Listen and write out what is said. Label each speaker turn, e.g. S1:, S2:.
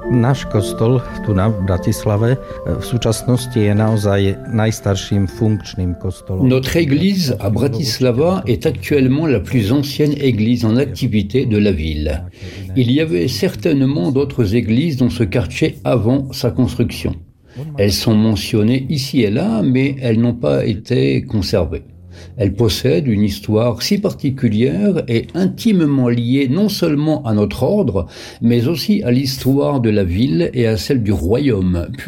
S1: Náš kostol tu v Bratislave v súčasnosti je naozaj najstarším funkčným kostolom.
S2: Notre église à Bratislava est actuellement la plus ancienne église en activité de la ville. Il y avait certainement d'autres églises dans ce quartier avant sa construction. Elles sont mentionnées ici et là, mais elles n'ont pas été conservées. Elle possède une histoire si particulière et intimement liée non seulement à notre ordre, mais aussi à l'histoire de la ville et à celle du royaume,